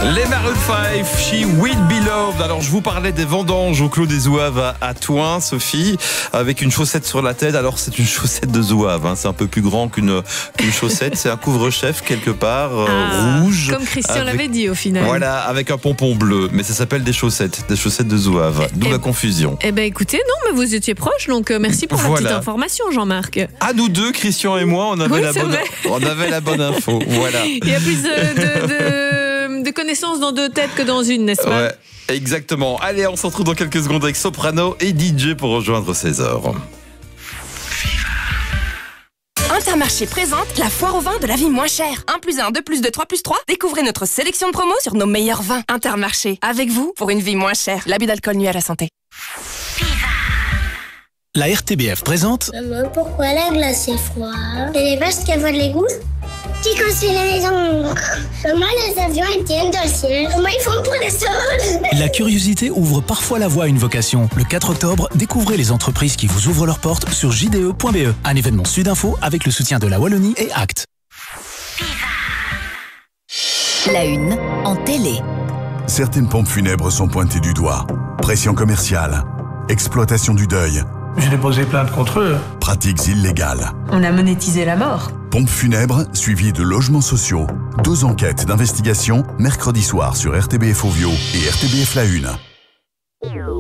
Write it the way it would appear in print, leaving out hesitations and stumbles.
Les Maroon 5, She Will Be Loved. Alors je vous parlais des vendanges au Clos des Zouaves à Thoin, Sophie, avec une chaussette sur la tête. Alors c'est une chaussette de zouave, hein. C'est un peu plus grand qu'une chaussette. C'est un couvre-chef quelque part rouge. Comme Christian l'avait dit au final. Voilà, avec un pompon bleu. Mais ça s'appelle des chaussettes de zouave. D'où la confusion. Eh ben écoutez, non, mais vous étiez proche, donc merci pour la petite information, Jean-Marc. À nous deux, Christian et moi, on avait la bonne info. Voilà. Il y a plus de connaissances dans deux têtes que dans une, n'est-ce pas? Ouais, exactement. Allez, on se retrouve dans quelques secondes avec Soprano et DJ pour rejoindre 16h. Intermarché présente la foire au vin de la vie moins chère. 1+1, 2+2, 3+3. Découvrez notre sélection de promos sur nos meilleurs vins. Intermarché, avec vous pour une vie moins chère. L'abus d'alcool nuit à la santé. La RTBF présente... Maman, pourquoi la glace est froide? C'est les vaches qui avouent les goûts? Qui construit les maisons? Comment les avions ils tiennent dans le ciel? Comment ils font pour les sols? La curiosité ouvre parfois la voie à une vocation. Le 4 octobre, découvrez les entreprises qui vous ouvrent leurs portes sur jde.be. Un événement Sudinfo avec le soutien de la Wallonie et Act. La une en télé. Certaines pompes funèbres sont pointées du doigt. Pression commerciale, exploitation du deuil. J'ai déposé plainte contre eux. Pratiques illégales. On a monétisé la mort. Pompes funèbres suivies de logements sociaux. 2 enquêtes d'investigation mercredi soir sur RTBF Ovio et RTBF La Une.